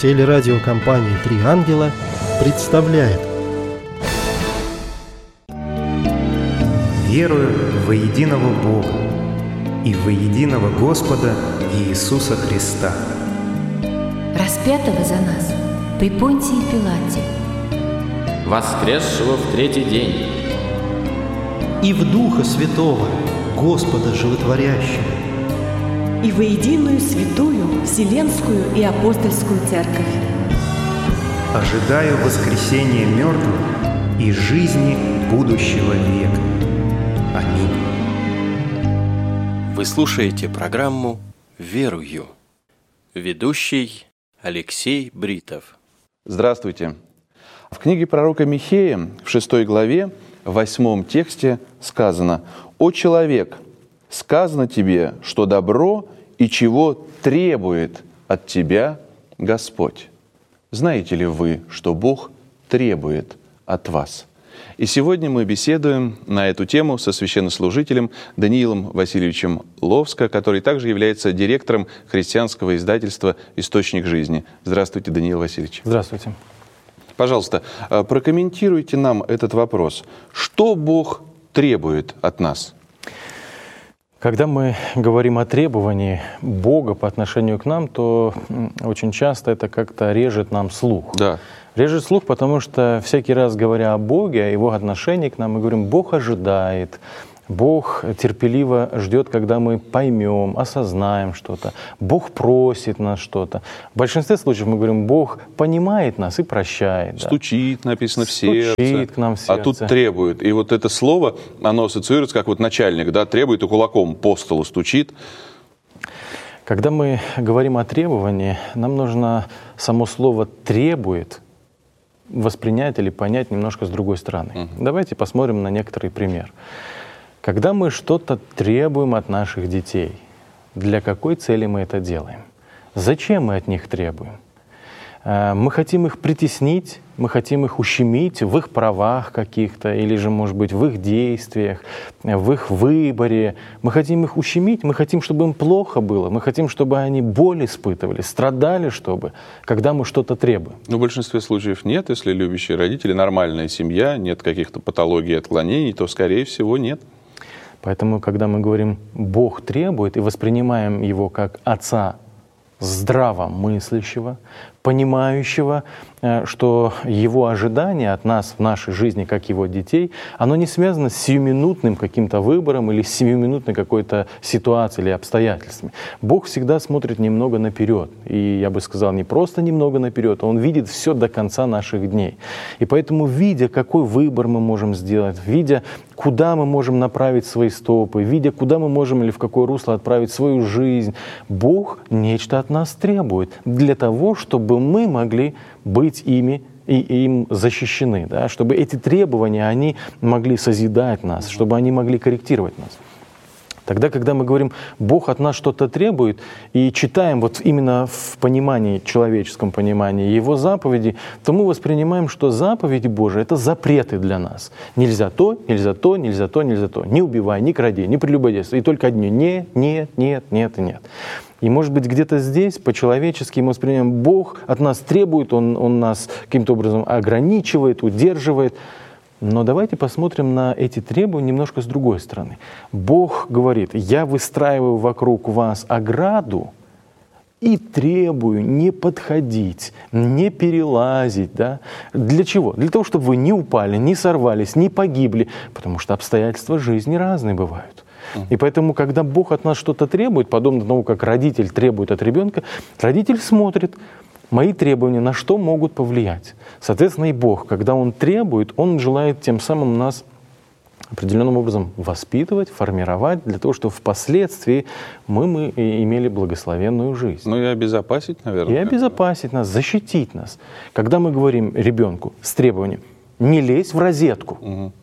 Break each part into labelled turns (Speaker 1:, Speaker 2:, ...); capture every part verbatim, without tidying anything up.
Speaker 1: Телерадиокомпания «Три ангела» представляет.
Speaker 2: Верую во единого Бога и во единого Господа Иисуса Христа,
Speaker 3: распятого за нас при Понтии Пилате,
Speaker 4: воскресшего в третий день,
Speaker 1: и в Духа Святого, Господа Животворящего,
Speaker 5: и во единую святую Вселенскую и Апостольскую Церковь.
Speaker 2: ожидаю воскресения мертвых и жизни будущего века. Аминь.
Speaker 6: Вы слушаете программу «Верую». Ведущий Алексей Бритов.
Speaker 7: Здравствуйте. В книге пророка Михея в шестой главе, в восьмом тексте сказано: «О человек, сказано тебе, что добро и чего требует от тебя Господь». Знаете ли вы, что Бог требует от вас? И сегодня мы беседуем на эту тему со священнослужителем Даниилом Васильевичем Ловско, который также является директором христианского издательства «Источник жизни». Здравствуйте, Даниил Васильевич.
Speaker 8: Здравствуйте.
Speaker 7: Пожалуйста, прокомментируйте нам этот вопрос. Что Бог требует от нас?
Speaker 8: Когда мы говорим о требовании Бога по отношению к нам, то очень часто это как-то режет нам слух.
Speaker 7: Да.
Speaker 8: Режет слух, потому что всякий раз, говоря о Боге, о Его отношении к нам, мы говорим: Бог ожидает, Бог терпеливо ждет, когда мы поймем, осознаем что-то. Бог просит нас что-то. В большинстве случаев мы говорим: Бог понимает нас и прощает.
Speaker 7: Стучит, да. Написано, в
Speaker 8: Стучит
Speaker 7: сердце.
Speaker 8: к нам в сердце.
Speaker 7: А тут требует. И вот это слово, оно ассоциируется как вот начальник, да, требует и кулаком по столу стучит.
Speaker 8: Когда мы говорим о требовании, нам нужно само слово «требует» воспринять или понять немножко с другой стороны. Uh-huh. Давайте посмотрим на некоторый пример. Когда мы что-то требуем от наших детей, для какой цели мы это делаем? Зачем мы от них требуем? Мы хотим их притеснить, мы хотим их ущемить в их правах каких-то, или же, может быть, в их действиях, в их выборе. Мы хотим их ущемить, мы хотим, чтобы им плохо было, мы хотим, чтобы они боль испытывали, страдали, чтобы, когда мы что-то требуем.
Speaker 7: Но в большинстве случаев нет. Если любящие родители, нормальная семья, нет каких-то патологий, отклонений, то, скорее всего, нет.
Speaker 8: Поэтому, когда мы говорим «Бог требует» и воспринимаем Его как Отца здравомыслящего, понимающего, что Его ожидание от нас в нашей жизни, как Его детей, оно не связано с сиюминутным каким-то выбором или с сиюминутной какой-то ситуацией или обстоятельствами. Бог всегда смотрит немного наперед. И я бы сказал, не просто немного наперед, а Он видит все до конца наших дней. И поэтому, видя, какой выбор мы можем сделать, видя, куда мы можем направить свои стопы, видя, куда мы можем или в какое русло отправить свою жизнь, Бог нечто от нас требует для того, чтобы мы могли быть ими и им защищены, да? Чтобы эти требования, они могли созидать нас, чтобы они могли корректировать нас. Тогда, когда мы говорим, Бог от нас что-то требует, и читаем вот именно в понимании, человеческом понимании Его заповеди, то мы воспринимаем, что заповеди Божии — это запреты для нас. Нельзя то, нельзя то, нельзя то, нельзя то. Не убивай, не кради, не прелюбодействуй. И только одни: нет, нет, нет, нет и нет. И, может быть, где-то здесь по-человечески мы воспринимаем, Бог от нас требует, Он, он нас каким-то образом ограничивает, удерживает. Но давайте посмотрим на эти требования немножко с другой стороны. Бог говорит: я выстраиваю вокруг вас ограду и требую не подходить, не перелазить. Да? Для чего? Для того, чтобы вы не упали, не сорвались, не погибли, потому что обстоятельства жизни разные бывают. И поэтому, когда Бог от нас что-то требует, подобно тому, как родитель требует от ребенка, родитель смотрит, мои требования на что могут повлиять. Соответственно, и Бог, когда Он требует, Он желает тем самым нас определенным образом воспитывать, формировать, для того, чтобы впоследствии мы, мы имели благословенную жизнь.
Speaker 7: Ну и обезопасить, наверное.
Speaker 8: И обезопасить нас, защитить нас. Когда мы говорим ребенку с требованием «не лезь в розетку», угу.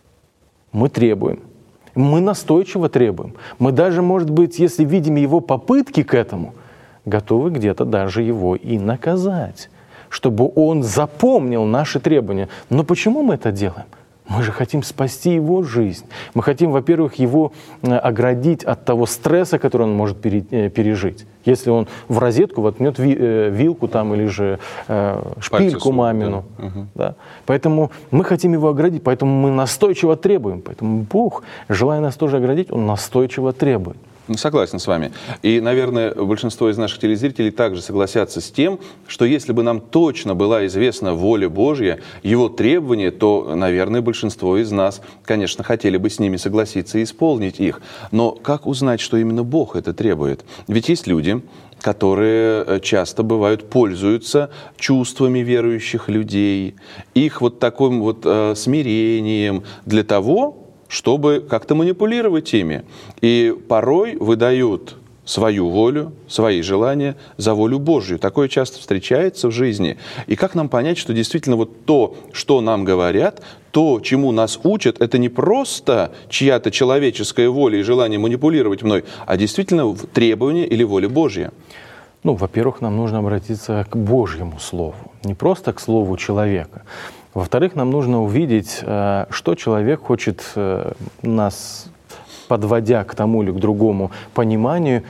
Speaker 8: мы требуем. Мы настойчиво требуем. Мы даже, может быть, если видим его попытки к этому, готовы где-то даже его и наказать, чтобы он запомнил наши требования. Но почему мы это делаем? Мы же хотим спасти его жизнь. Мы хотим, во-первых, его оградить от того стресса, который он может пережить. Если он в розетку воткнет вилку там, или же шпильку мамину. Да. Угу. Да. Поэтому мы хотим его оградить, поэтому мы настойчиво требуем. Поэтому Бог, желая нас тоже оградить, Он настойчиво требует.
Speaker 7: Согласен с вами. И, наверное, большинство из наших телезрителей также согласятся с тем, что если бы нам точно была известна воля Божья, Его требования, то, наверное, большинство из нас, конечно, хотели бы с ними согласиться и исполнить их. Но как узнать, что именно Бог это требует? Ведь есть люди, которые часто бывают, пользуются чувствами верующих людей, их вот таким вот э, смирением для того, чтобы как-то манипулировать ими. И порой выдают свою волю, свои желания за волю Божью. Такое часто встречается в жизни. И как нам понять, что действительно вот то, что нам говорят, то, чему нас учат, это не просто чья-то человеческая воля и желание манипулировать мной, а действительно требование или воля Божья?
Speaker 8: Ну, во-первых, нам нужно обратиться к Божьему Слову, не просто к Слову человека. Во-вторых, нам нужно увидеть, что человек хочет нас, подводя к тому или к другому пониманию,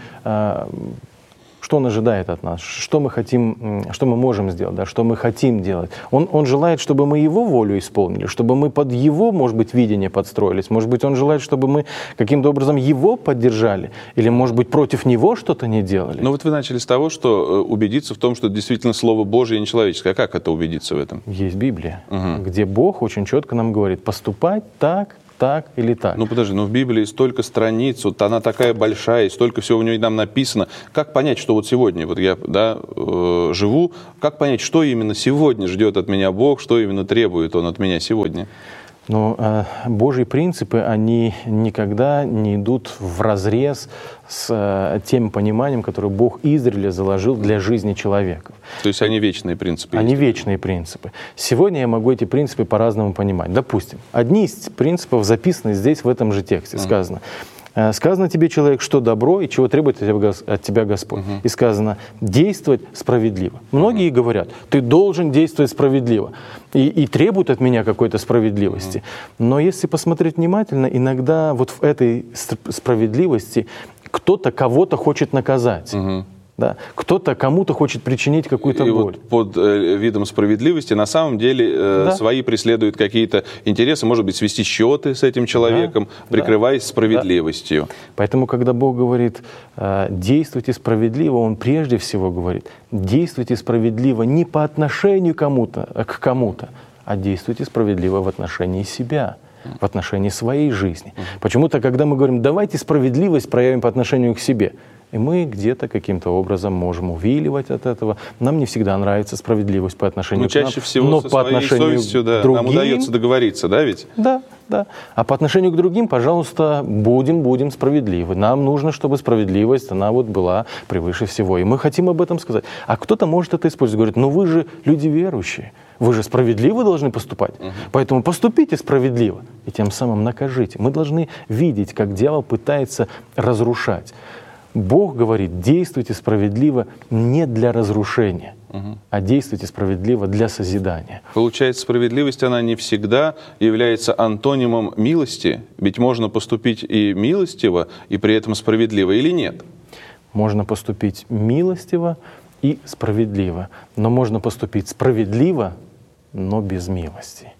Speaker 8: что он ожидает от нас, что мы хотим, что мы можем сделать, да, что мы хотим делать. Он, он желает, чтобы мы его волю исполнили, чтобы мы под его, может быть, видение подстроились. Может быть, он желает, чтобы мы каким-то образом его поддержали, или, может быть, против него что-то не делали.
Speaker 7: Ну вот вы начали с того, что убедиться в том, что действительно Слово Божье не человеческое. А как это убедиться в этом?
Speaker 8: Есть Библия, угу. где Бог очень четко нам говорит: поступать так, так или так.
Speaker 7: Ну подожди, но в Библии столько страниц, вот она такая большая, и столько всего в ней нам написано. Как понять, что вот сегодня вот я да, э, живу, как понять, что именно сегодня ждет от меня Бог, что именно требует Он от меня сегодня?
Speaker 8: Но э, Божьи принципы, они никогда не идут вразрез с э, тем пониманием, которое Бог издревле заложил для жизни человека.
Speaker 7: То есть они вечные принципы?
Speaker 8: Они есть? Вечные принципы. Сегодня я могу эти принципы по-разному понимать. Допустим, одни из принципов записаны здесь, в этом же тексте, uh-huh. сказано. Сказано тебе, человек, что добро и чего требует от тебя Господь. Uh-huh. И сказано, действовать справедливо. Многие uh-huh. говорят, ты должен действовать справедливо. И, и требуют от меня какой-то справедливости. Uh-huh. Но если посмотреть внимательно, иногда вот в этой справедливости кто-то кого-то хочет наказать. Uh-huh. Да. Кто-то кому-то хочет причинить какую-то
Speaker 7: и
Speaker 8: боль.
Speaker 7: Вот под э, видом справедливости на самом деле э, да. свои преследуют какие-то интересы, может быть, свести счеты с этим человеком, да. прикрываясь да. справедливостью.
Speaker 8: Да. Поэтому, когда Бог говорит, э, действуйте справедливо, Он прежде всего говорит, действуйте справедливо не по отношению кому-то, к кому-то, а действуйте справедливо в отношении себя, в отношении своей жизни. Почему-то, когда мы говорим, давайте справедливость проявим по отношению к себе, и мы где-то каким-то образом можем увиливать от этого. Нам не всегда нравится справедливость по отношению
Speaker 7: ну,
Speaker 8: к нам.
Speaker 7: Чаще всего
Speaker 8: но
Speaker 7: со
Speaker 8: по
Speaker 7: своей
Speaker 8: отношению
Speaker 7: совестью, да,
Speaker 8: к другим,
Speaker 7: нам удается договориться, да ведь?
Speaker 8: Да, да. А по отношению к другим, пожалуйста, будем, будем справедливы. Нам нужно, чтобы справедливость, она вот была превыше всего. И мы хотим об этом сказать. А кто-то может это использовать. Говорит, ну вы же люди верующие. Вы же справедливо должны поступать. Угу. Поэтому поступите справедливо. И тем самым накажите. Мы должны видеть, как дьявол пытается разрушать. Бог говорит, действуйте справедливо не для разрушения, угу. а действуйте справедливо для созидания.
Speaker 7: Получается, справедливость, она не всегда является антонимом милости. Ведь можно поступить и милостиво, и при этом справедливо, или нет?
Speaker 8: Можно поступить милостиво и справедливо. Но можно поступить справедливо, но без милости.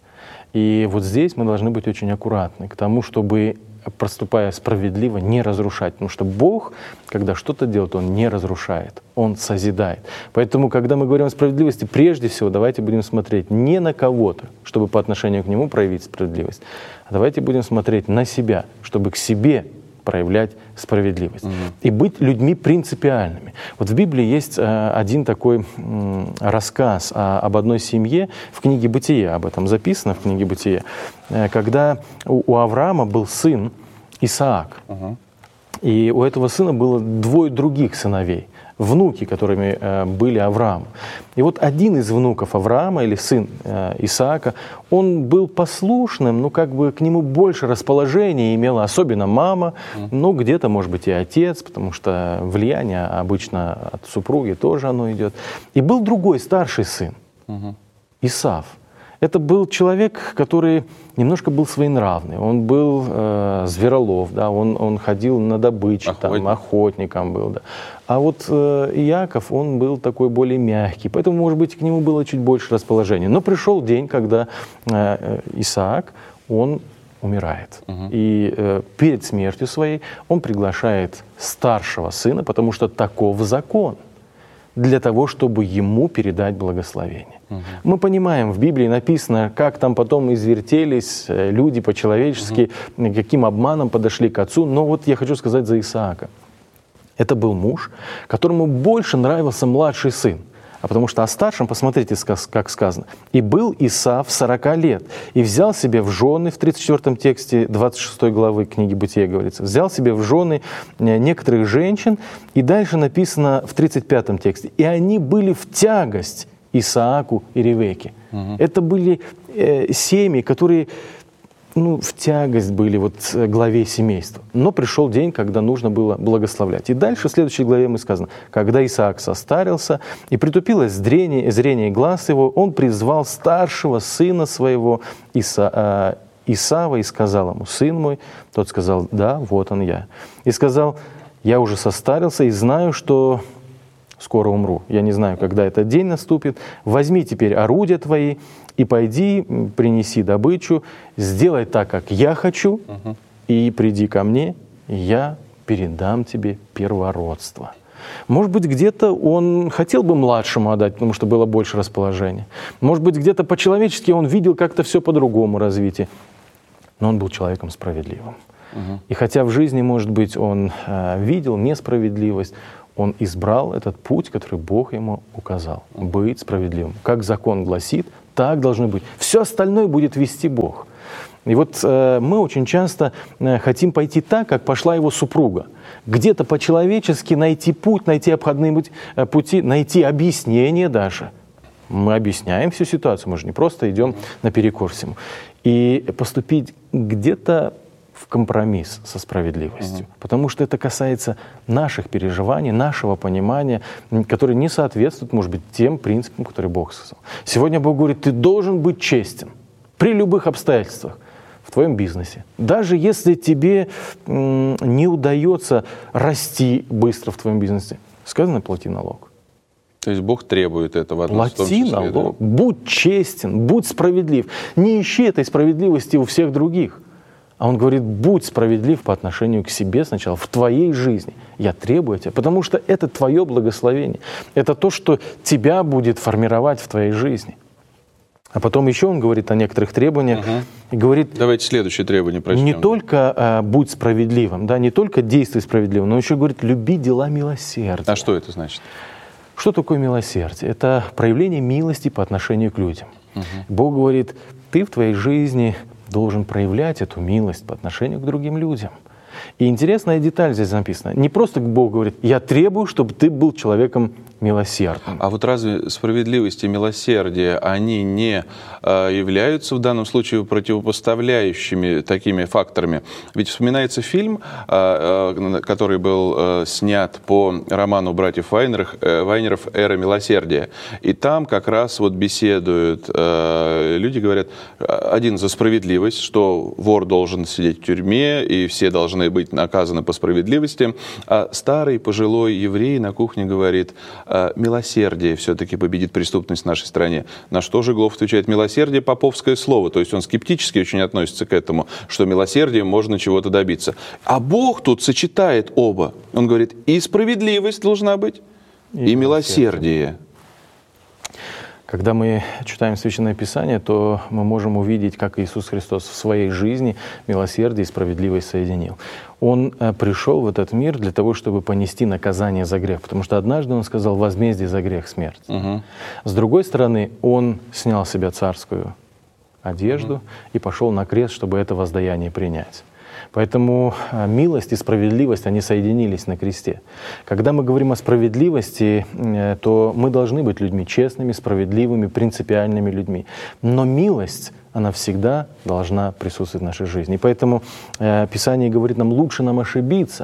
Speaker 8: И вот здесь мы должны быть очень аккуратны к тому, чтобы, поступая справедливо, не разрушать. Потому что Бог, когда что-то делает, Он не разрушает, Он созидает. Поэтому, когда мы говорим о справедливости, прежде всего давайте будем смотреть не на кого-то, чтобы по отношению к нему проявить справедливость, а давайте будем смотреть на себя, чтобы к себе проявлять справедливость. Угу. И быть людьми принципиальными. Вот в Библии есть э, один такой э, рассказ о, об одной семье, в книге «Бытие», об этом записано в книге «Бытие», э, когда у, у Авраама был сын Исаак. Угу. И у этого сына было двое других сыновей, внуки, которыми э, были Авраам. И вот один из внуков Авраама, или сын э, Исаака, он был послушным, но как бы к нему больше расположения имела, особенно мама, ну где-то, может быть, и отец, потому что влияние обычно от супруги тоже оно идет. И был другой, старший сын, угу. Исав. Это был человек, который немножко был своенравный. Он был э, зверолов, да, он, он ходил на добычу, там, охотником был. Да. А вот э, Иаков, он был такой более мягкий, поэтому, может быть, к нему было чуть больше расположения. Но пришел день, когда э, Исаак, он умирает. Угу. И э, перед смертью своей он приглашает старшего сына, потому что таков закон, для того, чтобы ему передать благословение. Угу. Мы понимаем, в Библии написано, как там потом извертелись люди по-человечески, угу. каким обманом подошли к отцу. Но вот я хочу сказать за Исаака. Это был муж, которому больше нравился младший сын. А потому что о старшем, посмотрите, как сказано. «И был Исав сорока лет, и взял себе в жены», в тридцать четвёртом тексте двадцать шестой главы книги Бытия говорится, «взял себе в жены некоторых женщин», и дальше написано в тридцать пятом тексте, «и они были в тягость Исааку и Ревекке». Угу. Это были э, семьи, которые... ну, в тягость были вот главе семейства. Но пришел день, когда нужно было благословлять. И дальше в следующей главе мы сказано, когда Исаак состарился, и притупилось зрение, зрение глаз его, он призвал старшего сына своего Иса, э, Исава и сказал ему: «Сын мой». Тот сказал: «Да, вот он я». И сказал: «Я уже состарился и знаю, что скоро умру. Я не знаю, когда этот день наступит. Возьми теперь орудия твои и пойди, принеси добычу, сделай так, как я хочу, угу. и приди ко мне, и я передам тебе первородство». Может быть, где-то он хотел бы младшему отдать, потому что было больше расположения. Может быть, где-то по-человечески он видел как-то все по-другому развитие. Но он был человеком справедливым. Угу. И хотя в жизни, может быть, он э, видел несправедливость, он избрал этот путь, который Бог ему указал. Быть справедливым. Как закон гласит, так должно быть. Все остальное будет вести Бог. И вот э, мы очень часто э, хотим пойти так, как пошла его супруга. Где-то по-человечески найти путь, найти обходные пути, э, пути, найти объяснение даже. Мы объясняем всю ситуацию, мы же не просто идем наперекор всему. И поступить где-то в компромисс со справедливостью. Uh-huh. Потому что это касается наших переживаний, нашего понимания, которые не соответствуют, может быть, тем принципам, которые Бог сказал. Сегодня Бог говорит: ты должен быть честен при любых обстоятельствах в твоем бизнесе. Даже если тебе м, не удается расти быстро в твоем бизнесе, сказано: плати налог.
Speaker 7: То есть Бог требует этого от нас.
Speaker 8: Плати налог, да? Будь честен, будь справедлив. Не ищи этой справедливости у всех других. А он говорит: будь справедлив по отношению к себе сначала, в твоей жизни. Я требую тебя, потому что это твое благословение. Это то, что тебя будет формировать в твоей жизни. А потом еще он говорит о некоторых требованиях. Угу. И говорит:
Speaker 7: давайте следующее требование прочтем.
Speaker 8: Не только а, будь справедливым, да, не только действуй справедливо, но еще говорит: люби дела милосердия.
Speaker 7: А что это значит?
Speaker 8: Что такое милосердие? Это проявление милости по отношению к людям. Угу. Бог говорит: ты в твоей жизни должен проявлять эту милость по отношению к другим людям. И интересная деталь здесь написана. Не просто Бог говорит: я требую, чтобы ты был человеком милосердным.
Speaker 7: А вот разве справедливость и милосердие, они не э, являются в данном случае противопоставляющими такими факторами? Ведь вспоминается фильм, э, э, который был э, снят по роману братьев Вайнеров, э, Вайнеров «Эра милосердия». И там как раз вот беседуют, э, люди говорят: один за справедливость, что вор должен сидеть в тюрьме, и все должны быть наказаны по справедливости. А старый пожилой еврей на кухне говорит: милосердие все-таки победит преступность в нашей стране. На что же Глов отвечает: милосердие — поповское слово. То есть он скептически очень относится к этому, что милосердием можно чего-то добиться. А Бог тут сочетает оба. Он говорит: и справедливость должна быть, и, и милосердие.
Speaker 8: Когда мы читаем Священное Писание, то мы можем увидеть, как Иисус Христос в своей жизни милосердие и справедливость соединил. Он пришел в этот мир для того, чтобы понести наказание за грех, потому что однажды Он сказал: возмездие за грех — смерть. Угу. С другой стороны, Он снял с себя царскую одежду угу. и пошел на крест, чтобы это воздаяние принять. Поэтому милость и справедливость, они соединились на кресте. Когда мы говорим о справедливости, то мы должны быть людьми честными, справедливыми, принципиальными людьми. Но милость, она всегда должна присутствовать в нашей жизни. И поэтому Писание говорит нам: лучше нам ошибиться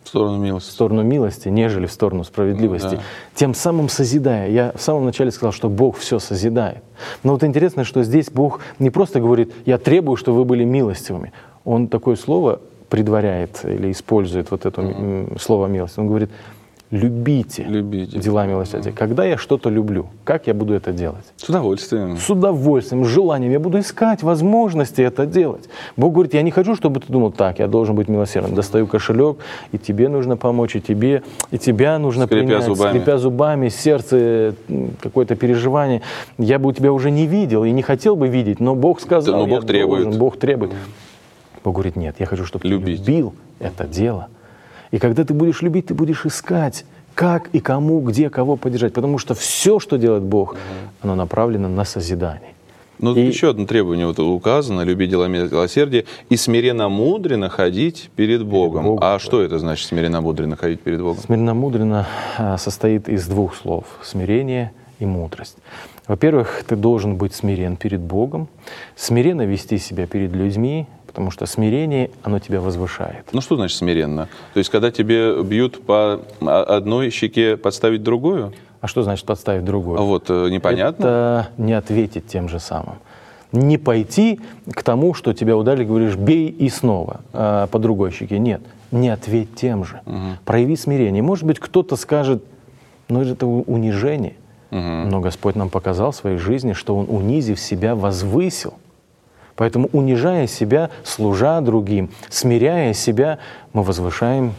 Speaker 7: В сторону
Speaker 8: в
Speaker 7: милости.
Speaker 8: сторону милости, нежели в сторону справедливости.
Speaker 7: Ну, да.
Speaker 8: Тем самым созидая. Я в самом начале сказал, что Бог все созидает. Но вот интересно, что здесь Бог не просто говорит: я требую, чтобы вы были милостивыми. Он такое слово предваряет или использует, вот это mm-hmm. слово милость. Он говорит: любите,
Speaker 7: любите.
Speaker 8: дела милосердия. Когда я что-то люблю, как я буду это делать?
Speaker 7: С удовольствием.
Speaker 8: С удовольствием, с желанием. Я буду искать возможности это делать. Бог говорит: я не хочу, чтобы ты думал: так, я должен быть милосердным. Достаю кошелек, и тебе нужно помочь, и тебе, и тебя нужно
Speaker 7: скрипя
Speaker 8: принять.
Speaker 7: Зубами.
Speaker 8: Скрипя зубами, сердце, какое-то переживание. Я бы у тебя уже не видел и не хотел бы видеть, но Бог сказал,
Speaker 7: но Бог
Speaker 8: я
Speaker 7: требует.
Speaker 8: должен, Бог требует. Бог говорит: нет, я хочу, чтобы
Speaker 7: Любить.
Speaker 8: ты любил это дело. И когда ты будешь любить, ты будешь искать, как и кому, где, кого поддержать. Потому что все, что делает Бог, оно направлено на созидание.
Speaker 7: Ну,
Speaker 8: И-
Speaker 7: еще одно требование вот указано: любить дела милосердия и смиренно-мудренно ходить перед Богом.
Speaker 8: Богом,
Speaker 7: а
Speaker 8: да.
Speaker 7: что это значит смиренно-мудренно ходить перед Богом?
Speaker 8: Смиренно-мудренно а, состоит из двух слов — смирение и мудрость. Во-первых, ты должен быть смирен перед Богом, смиренно вести себя перед людьми, потому что смирение, оно тебя возвышает.
Speaker 7: Ну, что значит смиренно? То есть, когда тебе бьют по одной щеке, подставить другую?
Speaker 8: А что значит подставить другую?
Speaker 7: А вот э, непонятно.
Speaker 8: Это не ответить тем же самым. Не пойти к тому, что тебя ударили, говоришь: бей и снова а по другой щеке. Нет, не ответь тем же.
Speaker 7: Угу.
Speaker 8: Прояви смирение. Может быть, кто-то скажет: ну это унижение.
Speaker 7: Угу.
Speaker 8: Но Господь нам показал в своей жизни, что Он, унизив себя, возвысил. Поэтому, унижая себя, служа другим, смиряя себя, мы возвышаем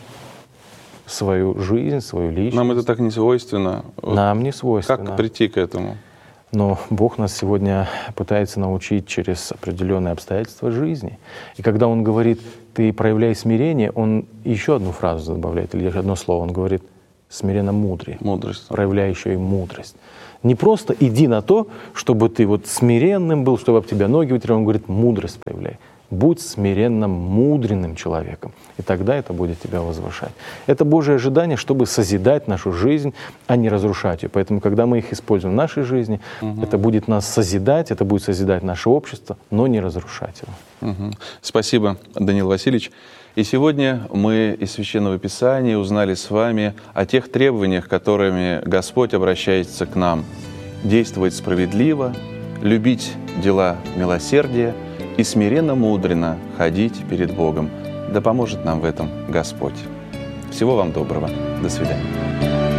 Speaker 8: свою жизнь, свою личность.
Speaker 7: Нам это так не свойственно. Вот
Speaker 8: Нам не свойственно.
Speaker 7: как прийти к этому?
Speaker 8: Но Бог нас сегодня пытается научить через определенные обстоятельства жизни. И когда Он говорит: ты проявляй смирение, Он еще одну фразу добавляет, или одно слово. Он говорит: смиренно мудрее.
Speaker 7: Мудрость.
Speaker 8: Проявляй еще и мудрость. Не просто иди на то, чтобы ты вот смиренным был, чтобы об тебя ноги вытерли. Он говорит: мудрость проявляй. Будь смиренно мудренным человеком, и тогда это будет тебя возвышать. Это Божье ожидание, чтобы созидать нашу жизнь, а не разрушать ее. Поэтому, когда мы их используем в нашей жизни, угу. это будет нас созидать, это будет созидать наше общество, но не разрушать его.
Speaker 7: Угу. Спасибо, Даниил Васильевич. И сегодня мы из Священного Писания узнали с вами о тех требованиях, которыми Господь обращается к нам: действовать справедливо, любить дела милосердия и смиренно-мудренно ходить перед Богом. Да поможет нам в этом Господь. Всего вам доброго. До свидания.